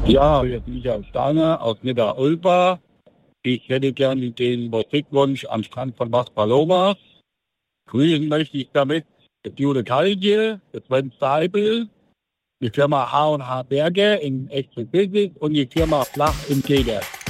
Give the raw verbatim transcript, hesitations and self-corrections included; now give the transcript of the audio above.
Ja, hier ist Michael Steiner aus Niederolpa. Ich hätte gerne den Musikwunsch am Strand von Las Palomas. Grüßen möchte ich damit das Jude Kalje, das Sven Steibel, die Firma H und H Berge in Echtbildnis und die Firma Flach im Keger.